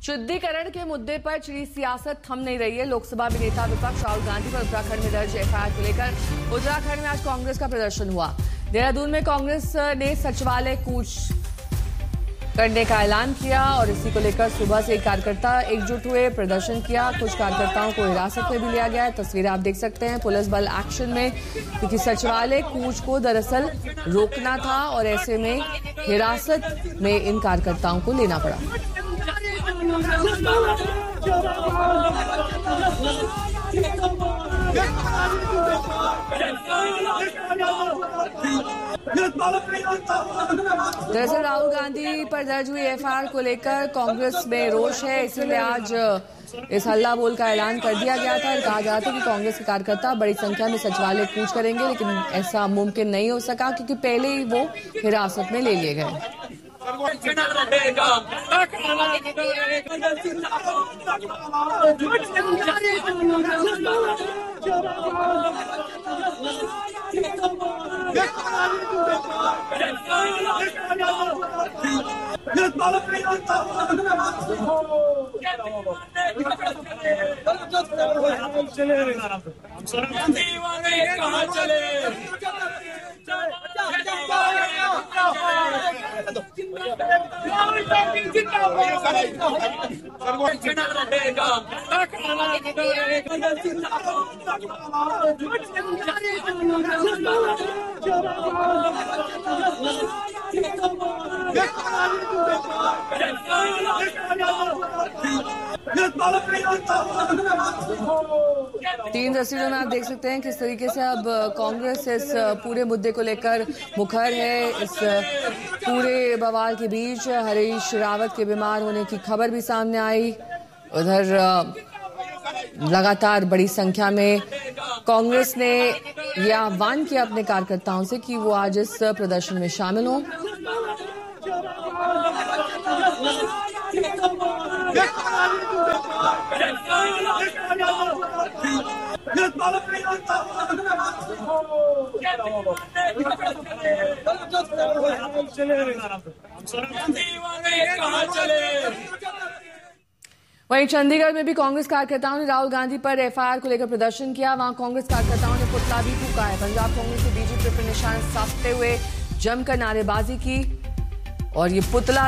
शुद्धिकरण के मुद्दे पर चिड़ी सियासत थम नहीं रही है। लोकसभा में नेता विपक्ष राहुल गांधी पर उत्तराखंड में दर्ज एफआईआर को लेकर उत्तराखंड में आज कांग्रेस का प्रदर्शन हुआ। देहरादून में कांग्रेस ने सचिवालय कूच करने का ऐलान किया और इसी को लेकर सुबह से कार्यकर्ता एकजुट हुए, प्रदर्शन किया। कुछ कार्यकर्ताओं को हिरासत में भी लिया गया है। तस्वीरें आप देख सकते हैं पुलिस बल एक्शन में, क्योंकि सचिवालय कूच को दरअसल रोकना था और ऐसे में हिरासत में इन कार्यकर्ताओं को लेना पड़ा। दरअसल राहुल गांधी पर दर्ज हुई एफआईआर को लेकर कांग्रेस में रोष है, इसीलिए आज इस हल्ला बोल का ऐलान कर दिया गया था। कहा गया था कि कांग्रेस के कार्यकर्ता बड़ी संख्या में सचिवालय कूच करेंगे, लेकिन ऐसा मुमकिन नहीं हो सका क्योंकि पहले ही वो हिरासत में ले लिए गए। तीन तस्वीरों में आप देख सकते हैं किस तरीके से अब कांग्रेस इस पूरे मुद्दे को लेकर मुखर है। इस पूरे बवाल के बीच हरीश रावत के बीमार होने की खबर भी सामने आई। उधर लगातार बड़ी संख्या में कांग्रेस ने यह आह्वान किया अपने कार्यकर्ताओं से कि वो आज इस प्रदर्शन में शामिल हों। वहीं चंडीगढ़ में भी कांग्रेस कार्यकर्ताओं ने राहुल गांधी पर एफआईआर को लेकर प्रदर्शन किया। वहां कांग्रेस कार्यकर्ताओं ने पुतला भी फूंका है। पंजाब कांग्रेस के बीजेपी पर निशान साधते हुए जमकर नारेबाजी की और ये पुतला